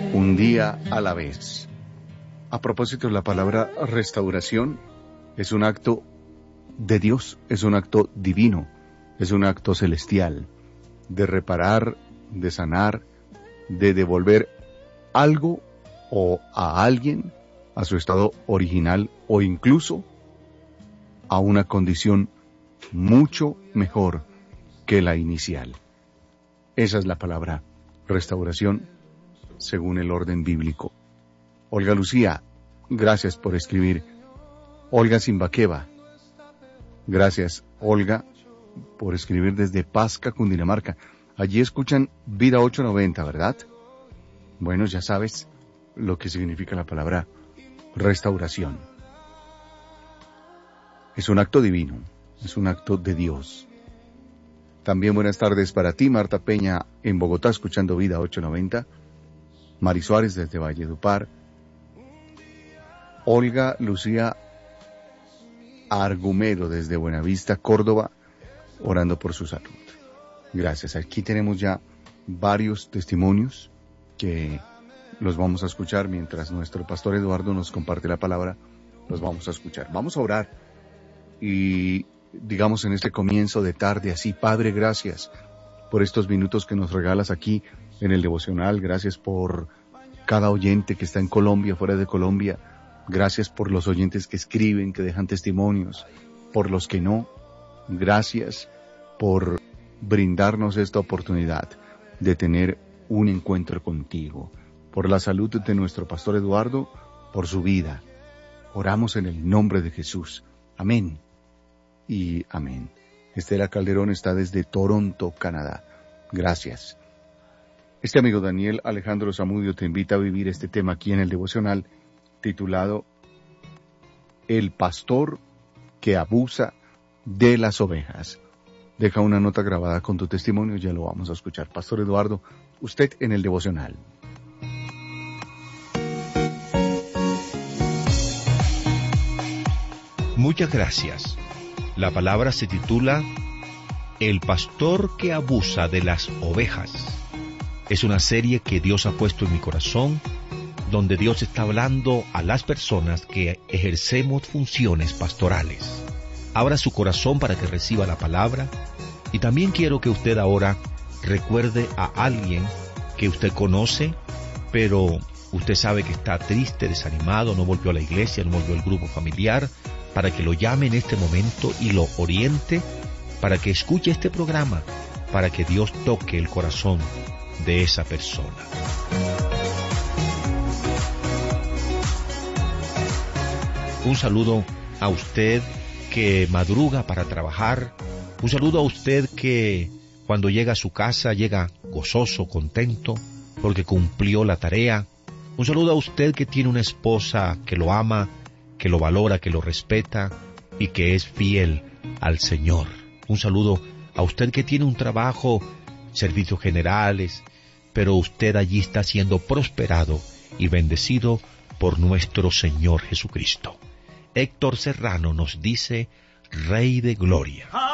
Un día a la vez. A propósito, la palabra restauración es un acto de Dios, es un acto divino, es un acto celestial, de reparar, de sanar, de devolver algo o a alguien a su estado original o incluso a una condición mucho mejor que la inicial. Esa es la palabra restauración según el orden bíblico. Olga Lucía, gracias por escribir. Olga Simbaqueva, gracias Olga por escribir desde Pasca, Cundinamarca. Allí escuchan Vida 890, ¿verdad? Bueno, ya sabes lo que significa la palabra restauración. Es un acto divino, es un acto de Dios. También buenas tardes para ti, Marta Peña, en Bogotá, escuchando Vida 890. Mari Suárez desde Valledupar. Olga Lucía Argumero desde Buenavista, Córdoba, orando por su salud. Gracias. Aquí tenemos ya varios testimonios que los vamos a escuchar mientras nuestro pastor Eduardo nos comparte la palabra. Los vamos a escuchar. Vamos a orar y digamos en este comienzo de tarde así, Padre, gracias por estos minutos que nos regalas aquí en el devocional. Gracias por cada oyente que está en Colombia, fuera de Colombia. Gracias por los oyentes que escriben, que dejan testimonios, por los que no. Gracias por brindarnos esta oportunidad de tener un encuentro contigo. Por la salud de nuestro pastor Eduardo, por su vida. Oramos en el nombre de Jesús. Amén y amén. Estela Calderón está desde Toronto, Canadá. Gracias. Este amigo Daniel Alejandro Zamudio te invita a vivir este tema aquí en el devocional titulado El pastor que abusa de las ovejas. Deja una nota grabada con tu testimonio, ya lo vamos a escuchar. Pastor Eduardo, usted en el devocional. Muchas gracias. La palabra se titula El pastor que abusa de las ovejas. Es una serie que Dios ha puesto en mi corazón, donde Dios está hablando a las personas que ejercemos funciones pastorales. Abra su corazón para que reciba la palabra, y también quiero que usted ahora recuerde a alguien que usted conoce, pero usted sabe que está triste, desanimado, no volvió a la iglesia, no volvió al grupo familiar, para que lo llame en este momento y lo oriente para que escuche este programa, para que Dios toque el corazón de esa persona. Un saludo a usted que madruga para trabajar. Un saludo a usted que cuando llega a su casa llega gozoso, contento, porque cumplió la tarea. Un saludo a usted que tiene una esposa que lo ama, que lo valora, que lo respeta y que es fiel al Señor. Un saludo a usted que tiene un trabajo, servicios generales, pero usted allí está siendo prosperado y bendecido por nuestro Señor Jesucristo. Héctor Serrano nos dice, Rey de Gloria.